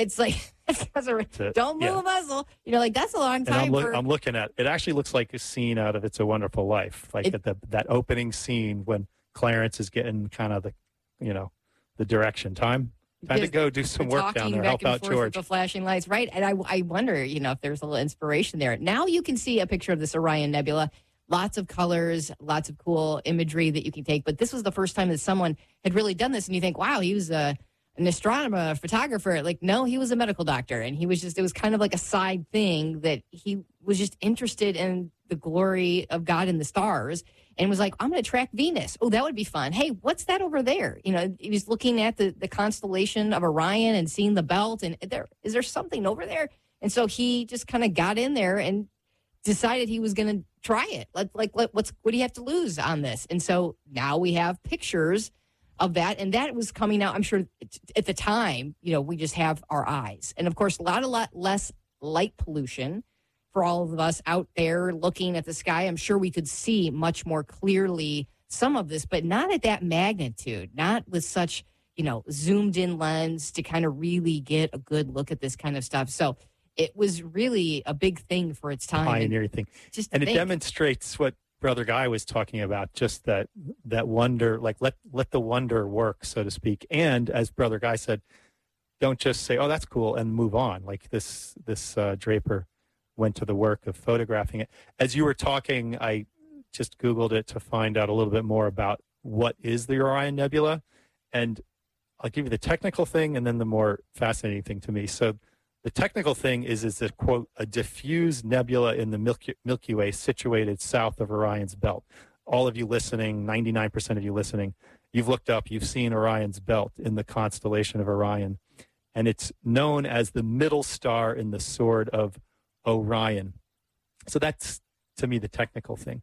It's like, don't move a muscle. Like that's a long time. I'm looking at it. Actually looks like a scene out of It's a Wonderful Life, like that opening scene when Clarence is getting kind of the direction. Time to go do some work down there. Help out George. With the flashing lights, right? And I wonder, if there's a little inspiration there. Now you can see a picture of this Orion Nebula. Lots of colors, lots of cool imagery that you can take. But this was the first time that someone had really done this. And you think, wow, he was an astronomer, a photographer. Like, no, he was a medical doctor. And it was kind of like a side thing that he was just interested in the glory of God and the stars. And was like, I'm going to track Venus. Oh, that would be fun. Hey, what's that over there? He was looking at the constellation of Orion and seeing the belt. And is there something over there? And so he just kind of got in there and decided he was going to try it. What do you have to lose on this? And so now we have pictures of that. And that was coming out, I'm sure, at the time, we just have our eyes. And, of course, a lot less light pollution for all of us out there looking at the sky. I'm sure we could see much more clearly some of this, but not at that magnitude, not with such, zoomed in lens to kind of really get a good look at this kind of stuff. So it was really a big thing for its time. Pioneering thing. And it demonstrates what Brother Guy was talking about, just that wonder, like let the wonder work, so to speak. And as Brother Guy said, don't just say, oh, that's cool, and move on. Like this Draper went to the work of photographing it. As you were talking, I just Googled it to find out a little bit more about what is the Orion Nebula. And I'll give you the technical thing and then the more fascinating thing to me. So the technical thing is a, quote, a diffuse nebula in the Milky Way situated south of Orion's belt. All of you listening, 99% of you listening, you've looked up, you've seen Orion's belt in the constellation of Orion. And it's known as the middle star in the sword of Orion. So that's, to me, the technical thing.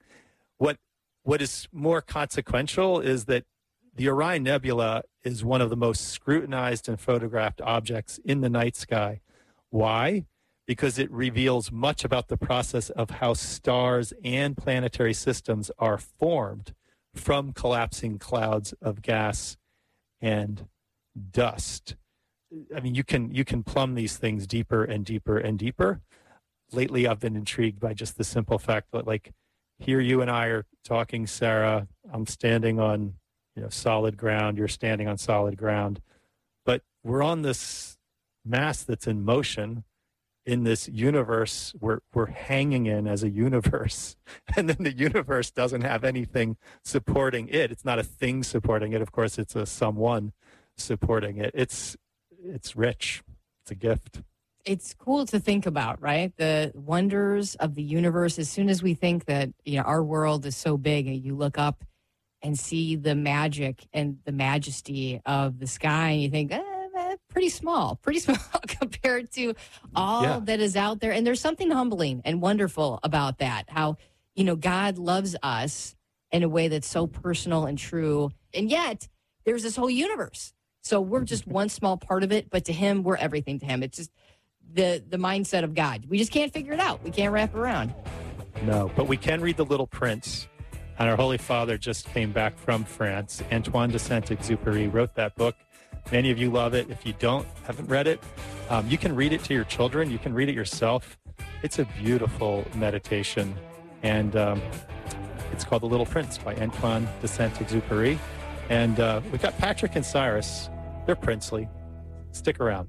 What is more consequential is that the Orion Nebula is one of the most scrutinized and photographed objects in the night sky. Why? Because it reveals much about the process of how stars and planetary systems are formed from collapsing clouds of gas and dust. I mean, you can plumb these things deeper and deeper and deeper. Lately, I've been intrigued by just the simple fact that, like, here you and I are talking, Sarah. I'm standing on, solid ground. You're standing on solid ground. But we're on this mass that's in motion in this universe we're hanging in as a universe. And then the universe doesn't have anything supporting it. It's not a thing supporting it. Of course, it's a someone supporting it. It's rich. It's a gift. It's cool to think about, right? The wonders of the universe. As soon as we think that, our world is so big, and you look up and see the magic and the majesty of the sky, and you think, pretty small compared to all that is out there. And there's something humbling and wonderful about that. How, God loves us in a way that's so personal and true. And yet there's this whole universe. So we're just one small part of it, but to him, we're everything to him. It's just the mindset of God. We just can't figure it out. We can't wrap it around. No, but we can read The Little Prince. And our Holy Father just came back from France. Antoine de Saint-Exupéry wrote that book. Many of you love it. If you haven't read it, you can read it to your children. You can read it yourself. It's a beautiful meditation. And it's called The Little Prince by Antoine de Saint-Exupéry. And we've got Patrick and Cyrus. They're princely. Stick around.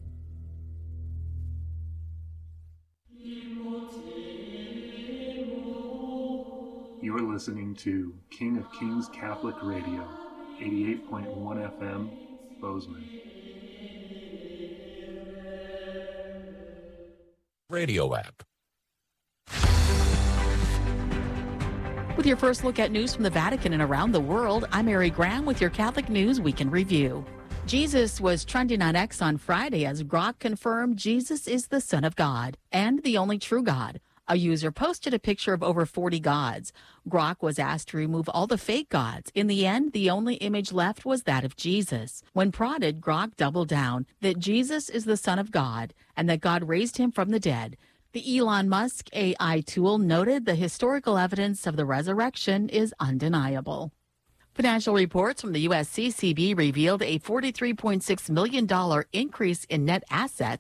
You are listening to King of Kings Catholic Radio, 88.1 FM, Bozeman. Radio app. With your first look at news from the Vatican and around the world, I'm Mary Graham with your Catholic News Weekend Review. Jesus was trending on X on Friday as Grok confirmed Jesus is the Son of God and the only true God. A user posted a picture of over 40 gods. Grok was asked to remove all the fake gods. In the end, the only image left was that of Jesus. When prodded, Grok doubled down that Jesus is the Son of God and that God raised him from the dead. The Elon Musk AI tool noted the historical evidence of the resurrection is undeniable. Financial reports from the USCCB revealed a $43.6 million increase in net assets